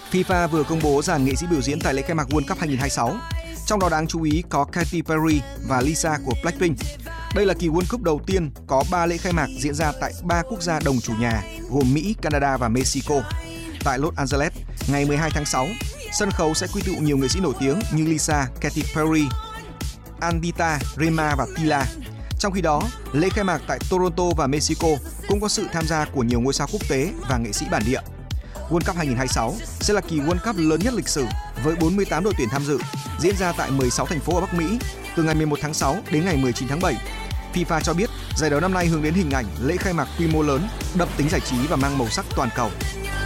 FIFA vừa công bố dàn nghệ sĩ biểu diễn tại lễ khai mạc World Cup 2026. Trong đó đáng chú ý có Katy Perry và Lisa của Blackpink. Đây là kỳ World Cup đầu tiên có 3 lễ khai mạc diễn ra tại 3 quốc gia đồng chủ nhà gồm Mỹ, Canada và Mexico. Tại Los Angeles, ngày 12 tháng 6, sân khấu sẽ quy tụ nhiều nghệ sĩ nổi tiếng như Lisa, Katy Perry, Andita, Rema và Tila. Trong khi đó, lễ khai mạc tại Toronto và Mexico cũng có sự tham gia của nhiều ngôi sao quốc tế và nghệ sĩ bản địa. World Cup 2026 sẽ là kỳ World Cup lớn nhất lịch sử với 48 đội tuyển tham dự, diễn ra tại 16 thành phố ở Bắc Mỹ từ ngày 11 tháng 6 đến ngày 19 tháng 7. FIFA cho biết giải đấu năm nay hướng đến hình ảnh lễ khai mạc quy mô lớn, đậm tính giải trí và mang màu sắc toàn cầu.